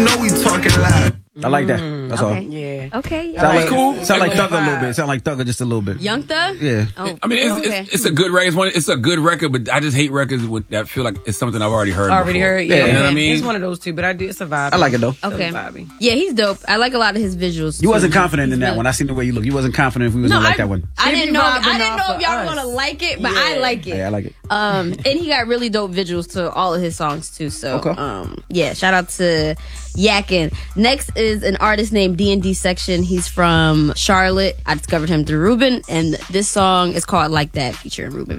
know we talking loud. I like that. That's all. Yeah. Okay. Sound like, cool. Sound like Thugger a little bit. Sound like Thugger just a little bit. Young Thug? Yeah. Oh, I mean, it's a good record. It's a good record, but I just hate records that feel like it's something I've already heard. Yeah. You know what I mean? It's one of those two, but it's a vibe. I like it though. Okay. Yeah, he's dope. I like a lot of his visuals. You wasn't too. confident in that one. I seen the way you look. You wasn't confident if we was gonna like that one. I didn't know. I didn't know if y'all were us. gonna like it, but I like it. Yeah, I like it. And he got really dope visuals to all of his songs too. So, Okay. yeah, shout out to Yakin. Next is an artist named D&D Section. He's from Charlotte. I discovered him through Ruben, and this song is called Like That, featuring Ruben.